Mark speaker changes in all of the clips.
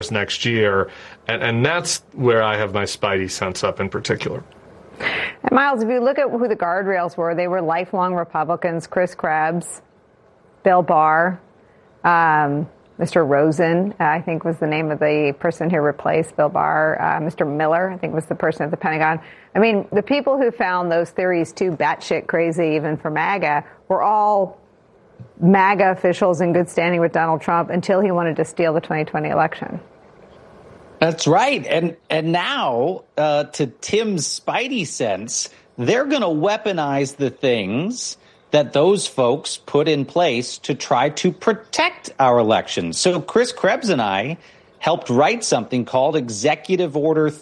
Speaker 1: next year. And that's where I have my spidey sense up in particular.
Speaker 2: And Miles, if you look at who the guardrails were, they were lifelong Republicans: Chris Krebs, Bill Barr, Mr. Rosen, I think was the name of the person who replaced Bill Barr. Mr. Miller, I think was the person at the Pentagon. I mean, the people who found those theories too batshit crazy, even for MAGA, were all MAGA officials in good standing with Donald Trump until he wanted to steal the 2020 election.
Speaker 3: That's right. And now, to Tim's spidey sense, they're going to weaponize the things that those folks put in place to try to protect our elections. So Chris Krebs and I helped write something called Executive Order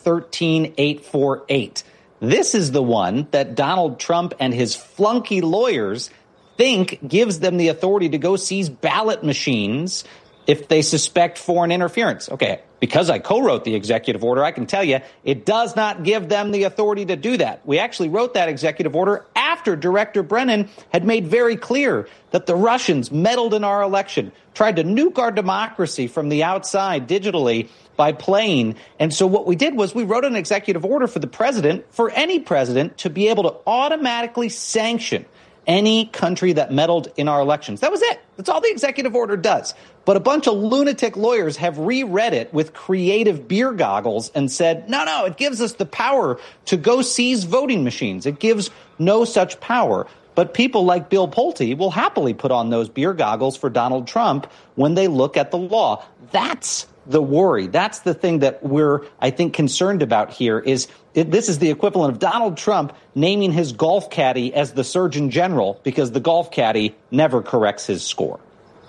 Speaker 3: 13848. This is the one that Donald Trump and his flunky lawyers think gives them the authority to go seize ballot machines if they suspect foreign interference. Okay, because I co-wrote the executive order, I can tell you it does not give them the authority to do that. We actually wrote that executive order after Director Brennan had made very clear that the Russians meddled in our election, tried to nuke our democracy from the outside digitally by playing. And so what we did was we wrote an executive order for the president, for any president, to be able to automatically sanction any country that meddled in our elections. That was it. That's all the executive order does. But a bunch of lunatic lawyers have reread it with creative beer goggles and said, no, it gives us the power to go seize voting machines. It gives no such power. But people like Bill Pulte will happily put on those beer goggles for Donald Trump when they look at the law. That's the worry. That's the thing that we're, I think, concerned about here is this is the equivalent of Donald Trump naming his golf caddy as the Surgeon General because the golf caddy never corrects his score.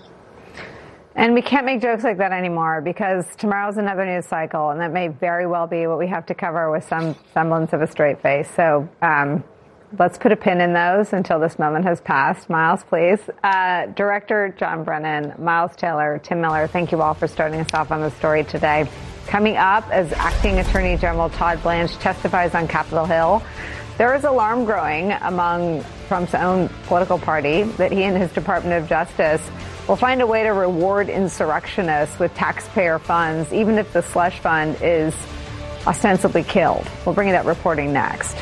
Speaker 2: And we can't make jokes like that anymore because tomorrow's another news cycle, and that may very well be what we have to cover with some semblance of a straight face. So let's put a pin in those until this moment has passed. Miles, please. Director John Brennan, Miles Taylor, Tim Miller, thank you all for starting us off on the story today. Coming up, as Acting Attorney General Todd Blanche testifies on Capitol Hill, there is alarm growing among Trump's own political party that he and his Department of Justice will find a way to reward insurrectionists with taxpayer funds, even if the slush fund is ostensibly killed. We'll bring you that reporting next.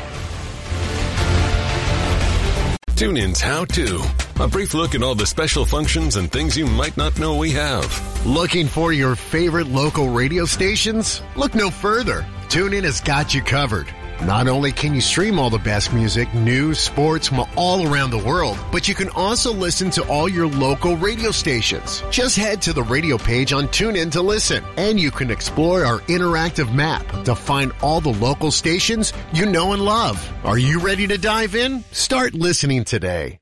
Speaker 4: TuneIn's How To. A brief look at all the special functions and things you might not know we have.
Speaker 5: Looking for your favorite local radio stations? Look no further. TuneIn has got you covered. Not only can you stream all the best music, news, sports from all around the world, but you can also listen to all your local radio stations. Just head to the radio page on TuneIn to listen, and you can explore our interactive map to find all the local stations you know and love. Are you ready to dive in? Start listening today.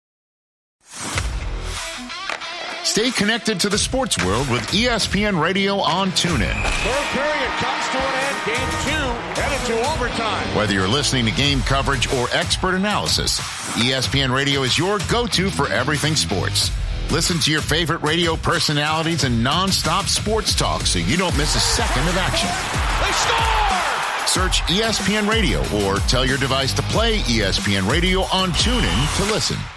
Speaker 6: Stay connected to the sports world with ESPN Radio on TuneIn.
Speaker 7: Third period comes to an end. Game 2 headed to overtime.
Speaker 6: Whether you're listening to game coverage or expert analysis, ESPN Radio is your go-to for everything sports. Listen to your favorite radio personalities and non-stop sports talk so you don't miss a second of action.
Speaker 7: They score!
Speaker 6: Search ESPN Radio or tell your device to play ESPN Radio on TuneIn to listen.